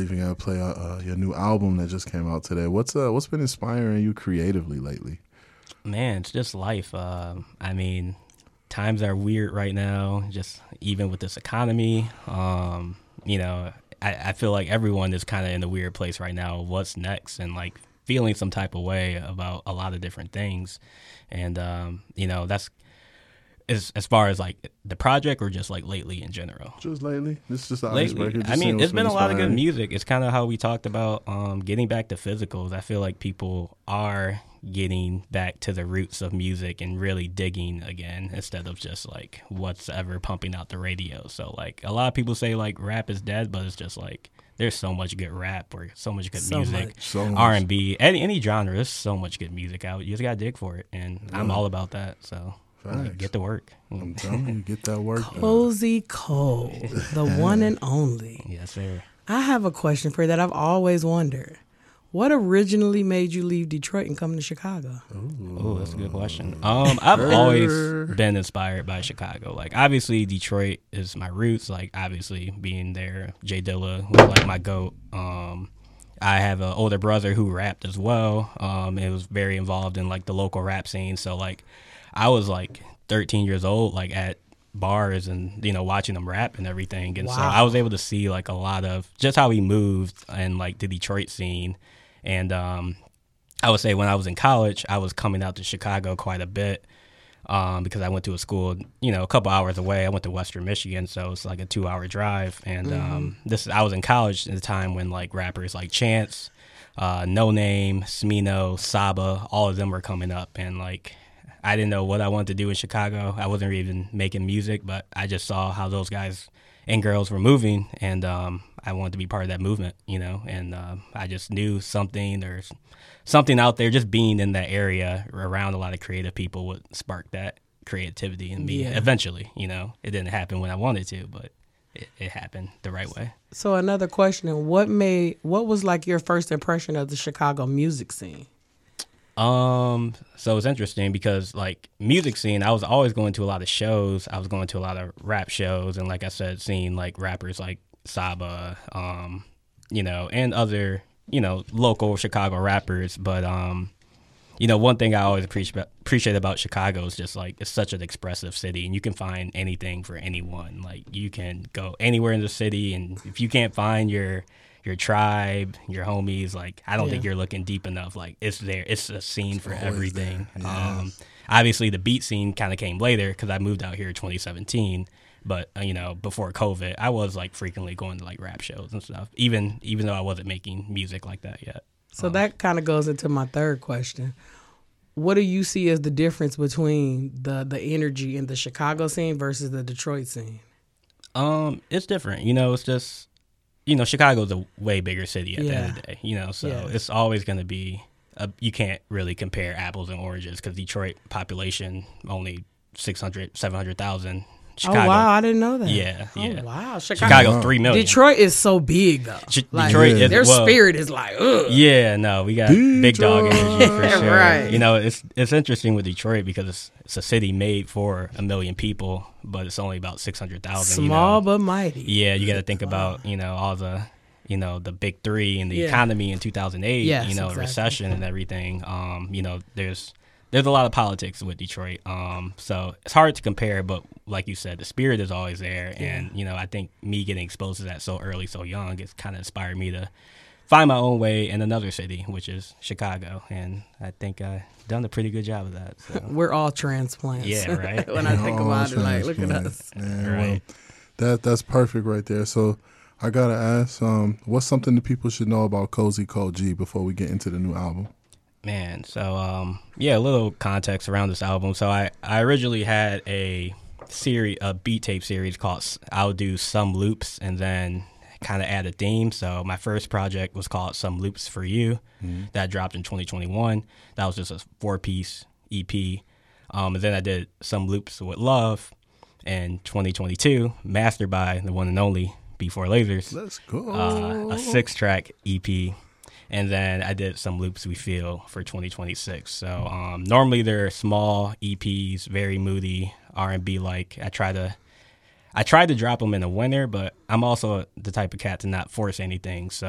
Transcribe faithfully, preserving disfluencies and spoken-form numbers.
leaving, I gotta play uh, uh, your new album that just came out today. What's uh, what's been inspiring you creatively lately? Man, it's just life. Um, I mean, times are weird right now, just even with this economy. Um, you know, I, I feel like everyone is kind of in a weird place right now. What's next? And like feeling some type of way about a lot of different things. And, um, you know, that's as, as far as like the project or just like lately in general. Just lately? This is just the lately. icebreaker. Just I mean, it's been a lot of good inspiring. music. It's kind of how we talked about um, getting back to physicals. I feel like people are getting back to the roots of music and really digging again instead of just like what's ever pumping out the radio. So like a lot of people say like rap is dead, but it's just like there's so much good rap or so much good So music, much. So much. R and B, any any genre. There's so much good music out. You just gotta dig for it, and I'm Yeah. all about that. So like, Facts. get to work. I'm telling you, get that work done. Cozy Cole, the one and only. Yes, sir. I have a question for you that I've always wondered. What originally made you leave Detroit and come to Chicago? Oh, that's a good question. Um, I've always been inspired by Chicago. Like, obviously, Detroit is my roots. Like, obviously, being there, Jay Dilla was like my goat. Um, I have an older brother who rapped as well. Um, and was very involved in like the local rap scene. So, like, I was like thirteen years old, like at bars and you know watching them rap and everything. And so Wow. I was able to see like a lot of just how he moved and like the Detroit scene. And um, I would say when I was in college, I was coming out to Chicago quite a bit um, because I went to a school, you know, a couple hours away. I went to Western Michigan, so it's like a two-hour drive. And Mm-hmm. um, this, I was in college at the time when like rappers like Chance, uh, No Name, Smino, Saba, all of them were coming up. And like I didn't know what I wanted to do in Chicago. I wasn't even making music, but I just saw how those guys and girls were moving, and um, I wanted to be part of that movement, you know, and uh, I just knew something or something out there, just being in that area around a lot of creative people would spark that creativity in me Yeah. eventually, you know. It didn't happen when I wanted to, but it, it happened the right way. So another question: What made? What was like your first impression of the Chicago music scene? Um, so it's interesting because like music scene, I was always going to a lot of shows. I was going to a lot of rap shows, and like I said, seeing like rappers like Saba, um, you know, and other, you know, local Chicago rappers. But um, you know, one thing I always appreciate appreciate about Chicago is just like it's such an expressive city, and you can find anything for anyone. Like you can go anywhere in the city, and if you can't find your your tribe, your homies, like I don't Yeah. think you're looking deep enough. Like it's there, it's a scene for always everything. there, Um, yes. obviously the beat scene kind of came later because I moved out here in twenty seventeen. But uh, you know, before COVID, I was like frequently going to like rap shows and stuff. Even even though I wasn't making music like that yet. So that kind of goes into my third question. What do you see as the difference between the the energy in the Chicago scene versus the Detroit scene? Um, it's different. You know, it's just you know, Chicago's a way bigger city at the end of the day. You know, so Yeah. it's always going to be. A, you can't really compare apples and oranges because Detroit population only six hundred, seven hundred thousand. Chicago, Oh wow, I didn't know that. Yeah, Oh yeah. wow, Chicago. Chicago's three million. Detroit is so big though. Ch- Like, Detroit is their well, spirit is like, ugh. Yeah, no, we got big dog energy for sure. Right. You know, it's it's interesting with Detroit because it's it's a city made for a million people, but it's only about six hundred thousand. Small you know? but mighty. Yeah, you got to think about you know all the you know the big three and the Yeah. economy in two thousand eight. Yes, you know, exactly. recession and everything. Um, you know, there's there's a lot of politics with Detroit. Um, so it's hard to compare, but like you said, the spirit is always there, and you know, I think me getting exposed to that so early, so young, it's kind of inspired me to find my own way in another city, which is Chicago, and I think I've done a pretty good job of that. So. We're all transplants. Yeah, right. when I think Oh, about it, like, look at transplant. us. Man, Right. well, that that's perfect right there. So I gotta ask, um, what's something that people should know about Cozy Cole G before we get into the new album? Man, so um, yeah, a little context around this album. So I, I originally had a series, a beat tape series called I'll do some loops and then kind of add a theme. So my first project was called Some Loops for You. Mm-hmm. That dropped in twenty twenty-one. That was just a four piece E P. Um, and then I did Some Loops with Love in twenty twenty-two, mastered by the one and only B four Lasers. Let's go. Uh, a six track E P. And then I did Some Loops We Feel for twenty twenty-six. So um, normally they're small E Ps, very moody, R and B like. I try to, I tried to drop them in the winter, but I'm also the type of cat to not force anything. So